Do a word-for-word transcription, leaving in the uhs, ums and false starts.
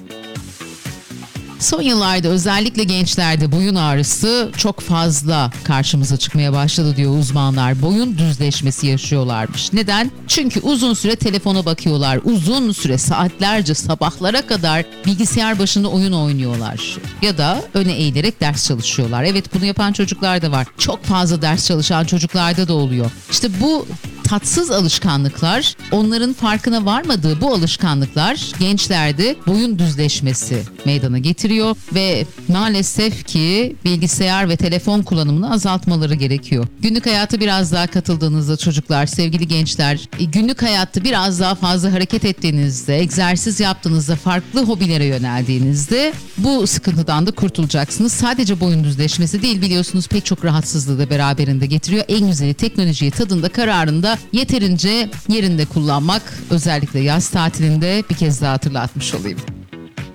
Son yıllarda özellikle gençlerde boyun ağrısı çok fazla karşımıza çıkmaya başladı diyor uzmanlar. Boyun düzleşmesi yaşıyorlarmış. Neden? Çünkü uzun süre telefona bakıyorlar. Uzun süre saatlerce sabahlara kadar bilgisayar başında oyun oynuyorlar. Ya da öne eğilerek ders çalışıyorlar. Evet, bunu yapan çocuklar da var. Çok fazla ders çalışan çocuklarda da oluyor. İşte bu tatsız alışkanlıklar, onların farkına varmadığı bu alışkanlıklar gençlerde boyun düzleşmesi meydana getiriyor ve maalesef ki bilgisayar ve telefon kullanımını azaltmaları gerekiyor. Günlük hayata biraz daha katıldığınızda çocuklar, sevgili gençler, günlük hayatta biraz daha fazla hareket ettiğinizde, egzersiz yaptığınızda, farklı hobilere yöneldiğinizde bu sıkıntıdan da kurtulacaksınız. Sadece boyun düzleşmesi değil, biliyorsunuz pek çok rahatsızlığı da beraberinde getiriyor. En güzeli teknolojiyi tadında, kararında yeterince yerinde kullanmak, özellikle yaz tatilinde bir kez daha hatırlatmış olayım.